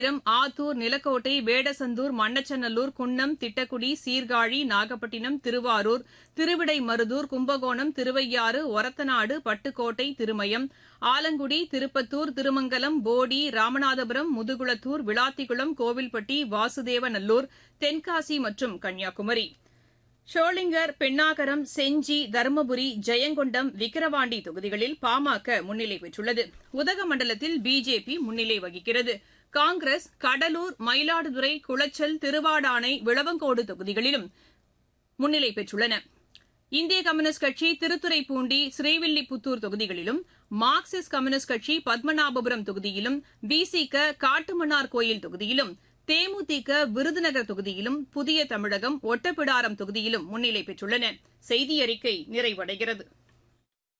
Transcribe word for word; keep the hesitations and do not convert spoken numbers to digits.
ஆத்தூர், நிலக்கோட்டை, வேடசந்தூர், மண்ணச்சநல்லூர், குன்னம், திட்டக்குடி, சீர்காழி, நாகப்பட்டினம், திருவாரூர், திருவிடைமருதூர், கும்பகோணம், திருவையாறு, ஒரத்தநாடு, பட்டுக்கோட்டை, திருமயம், ஆலங்குடி, திருப்பத்தூர், திருமங்கலம், போடி, ராமநாதபுரம், முதுகுளத்தூர், விளாத்திக்குளம், கோவில்பட்டி, வாசுதேவநல்லூர், தென்காசி மற்றும் கன்னியாகுமரி. ஷோளிங்கர், பெண்ணாகரம், செஞ்சி, தருமபுரி, ஜெயங்கொண்டம், விக்கிரவாண்டி தொகுதிகளில் பாமக முன்னிலை பெற்றுள்ளது. உதகமண்டலத்தில் பிஜேபி முன்னிலை வகிக்கிறது. காங்கிரஸ் கடலூர், மயிலாடுதுறை, குளச்சல், திருவாடானை, விளவங்கோடு தொகுதிகளிலும் முன்னிலை பெற்றுள்ளன. இந்திய கம்யூனிஸ்ட் கட்சி திருத்துறைப்பூண்டி, ஸ்ரீவில்லிபுத்தூர் தொகுதிகளிலும், மார்க்சிஸ்ட் கம்யூனிஸ்ட் கட்சி பத்மநாபபுரம் தொகுதியிலும், விசிக காட்டுமன்னார் கோயில் தொகுதியிலும், தேமுதிக விருதுநகர் தொகுதியிலும், புதிய தமிழகம் ஒட்டப்பிடாரம் தொகுதியிலும் முன்னிலை பெற்றுள்ளன. செய்தி அறிக்கை நிறைவடைகிறது.